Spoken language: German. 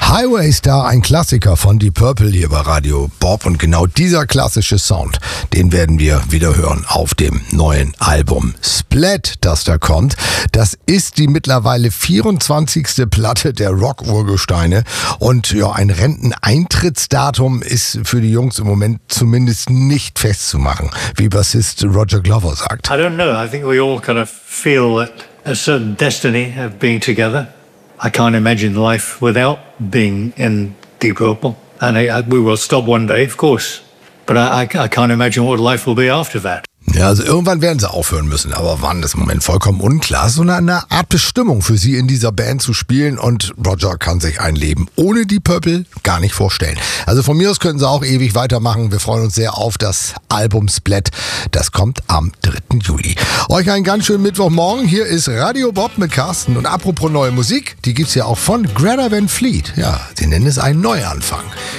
Highway Star, ein Klassiker von Deep Purple hier bei Radio Bob. Und genau dieser klassische Sound, den werden wir wieder hören auf dem neuen Album Splat, das da kommt. Das ist die mittlerweile 24. Platte der Rock-Urgesteine. Und ja, ein Renteneintrittsdatum ist für die Jungs im Moment zumindest nicht festzumachen, wie Bassist Roger Glover sagt. I don't know. I think we all kind of feel that a certain destiny of being together. I can't imagine life without being in Deep Purple. And we will stop one day, of course. But I can't imagine what life will be after that. Ja, also irgendwann werden sie aufhören müssen, aber wann, ist im Moment vollkommen unklar. So eine Art Bestimmung für sie in dieser Band zu spielen, und Roger kann sich ein Leben ohne Deep Purple gar nicht vorstellen. Also von mir aus könnten sie auch ewig weitermachen. Wir freuen uns sehr auf das Album Splat. Das kommt am 3. Juli. Euch einen ganz schönen Mittwochmorgen. Hier ist Radio Bob mit Carsten. Und apropos neue Musik, die gibt's ja auch von Greta Van Fleet. Ja, sie nennen es einen Neuanfang.